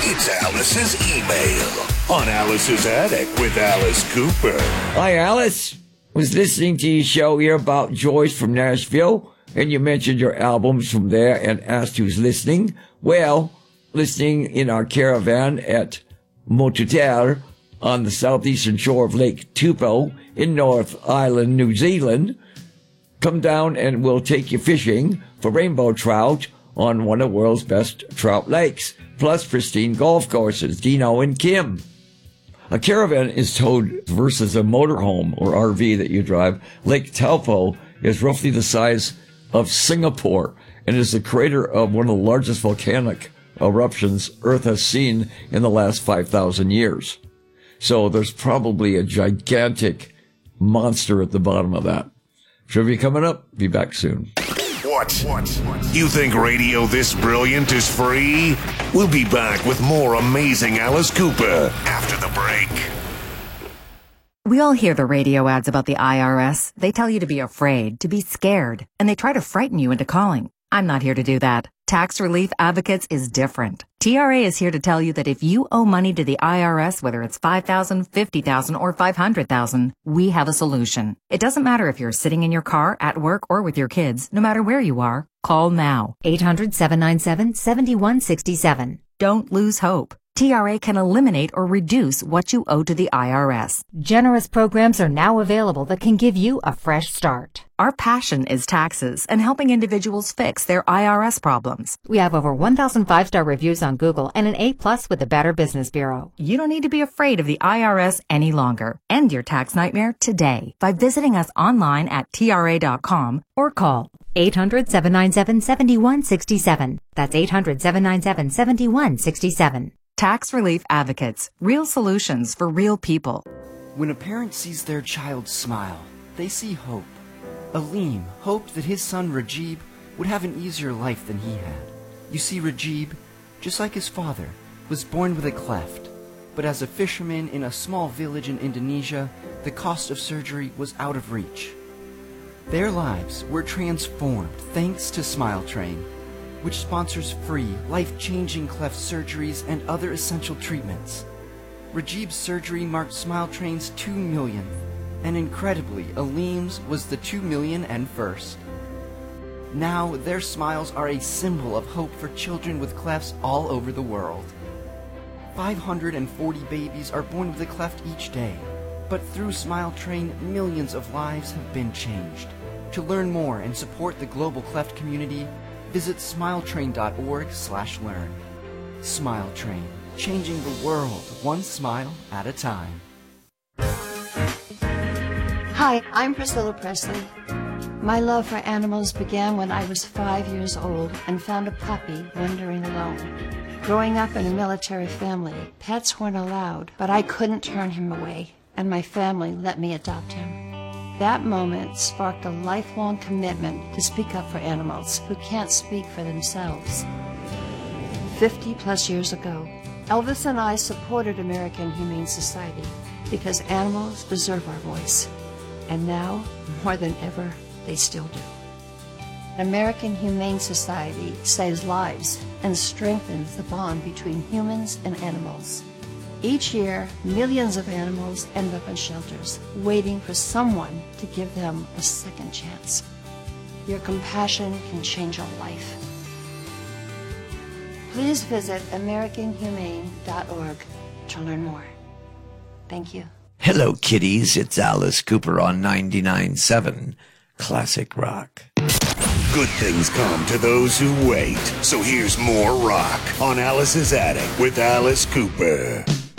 It's Alice's email on Alice's Attic with Alice Cooper. Hi, Alice. Was listening to your show here about Joyce from Nashville, and you mentioned your albums from there and asked who's listening. Well, listening in our caravan at Motutel on the southeastern shore of Lake Tupelo in North Island, New Zealand. Come down and we'll take you fishing for rainbow trout on one of the world's best trout lakes, plus pristine golf courses, Dino and Kim. A caravan is towed versus a motorhome or RV that you drive. Lake Taupo is roughly the size of Singapore and is the crater of one of the largest volcanic eruptions Earth has seen in the last 5,000 years. So there's probably a gigantic monster at the bottom of that. Trivia coming up. Be back soon. What? You think radio this brilliant is free? We'll be back with more amazing Alice Cooper after the break. We all hear the radio ads about the IRS. They tell you to be afraid, to be scared, and they try to frighten you into calling. I'm not here to do that. Tax Relief Advocates is different. TRA is here to tell you that if you owe money to the IRS, whether it's $5,000, $50,000, or $500,000, we have a solution. It doesn't matter if you're sitting in your car, at work, or with your kids. No matter where you are, call now. 800-797-7167. Don't lose hope. TRA can eliminate or reduce what you owe to the IRS. Generous programs are now available that can give you a fresh start. Our passion is taxes and helping individuals fix their IRS problems. We have over 1,000 5-star reviews on Google and an A+ with the Better Business Bureau. You don't need to be afraid of the IRS any longer. End your tax nightmare today by visiting us online at TRA.com or call 800-797-7167. That's 800-797-7167. Tax Relief Advocates. Real solutions for real people. When a parent sees their child smile, they see hope. Aleem hoped that his son Rajib would have an easier life than he had. You see, Rajib, just like his father, was born with a cleft. But as a fisherman in a small village in Indonesia, the cost of surgery was out of reach. Their lives were transformed thanks to Smile Train, which sponsors free, life-changing cleft surgeries and other essential treatments. Rajib's surgery marked Smile Train's 2 millionth, and incredibly, Aleem's was the 2 million and first. Now, their smiles are a symbol of hope for children with clefts all over the world. 540 babies are born with a cleft each day, but through Smile Train, millions of lives have been changed. To learn more and support the global cleft community, visit smiletrain.org/learn. Smile Train, changing the world one smile at a time. Hi, I'm Priscilla Presley. My love for animals began when I was 5 years old and found a puppy wandering alone. Growing up in a military family, pets weren't allowed, but I couldn't turn him away, and my family let me adopt him. That moment sparked a lifelong commitment to speak up for animals who can't speak for themselves. 50+ years ago, Elvis and I supported American Humane Society because animals deserve our voice. And now, more than ever, they still do. American Humane Society saves lives and strengthens the bond between humans and animals. Each year, millions of animals end up in shelters, waiting for someone to give them a second chance. Your compassion can change a life. Please visit AmericanHumane.org to learn more. Thank you. Hello, kiddies. It's Alice Cooper on 99.7 Classic Rock. Good things come to those who wait. So here's more rock on Alice's Attic with Alice Cooper.